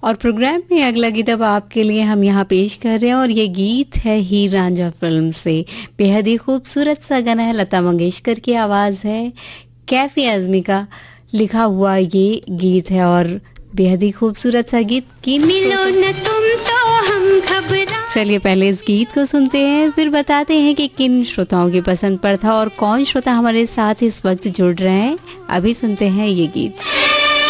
और प्रोग्राम में अगला गीत अब आपके लिए हम यहाँ पेश कर रहे हैं और ये गीत है हीर रांझा फिल्म से। बेहद ही खूबसूरत सा गाना है, लता मंगेशकर की आवाज़ है, कैफी आज़मी का लिखा हुआ ये गीत है और बेहद ही खूबसूरत सा गीत मिलो न तुम तो हम घबरा। चलिए पहले इस गीत को सुनते हैं, फिर बताते हैं कि किन श्रोताओं की पसंद पर था और कौन श्रोता हमारे साथ इस वक्त जुड़ रहे हैं। अभी सुनते हैं ये गीत।